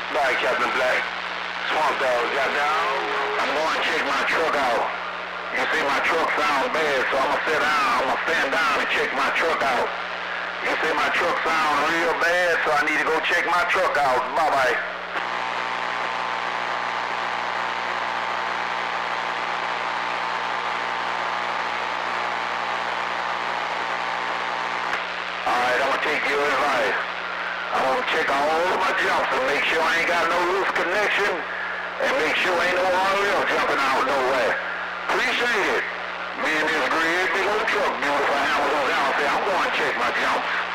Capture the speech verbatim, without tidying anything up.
Bye, Captain Black. Swamp Dog, got down. I'm going to check my truck out. You see my truck sound bad, so I'm going to sit down. I'm going to stand down and check my truck out. You see my truck sound real bad, so I need to go check my truck out. Bye-bye. Alright, I'm going to take your advice. I'm going to check all of my jumps and make sure I ain't got no loose connection and make sure ain't no R L jumping out nowhere. Appreciate it. Me and this great big old truck, beautiful Amazon down there. I'm going to check my jumps.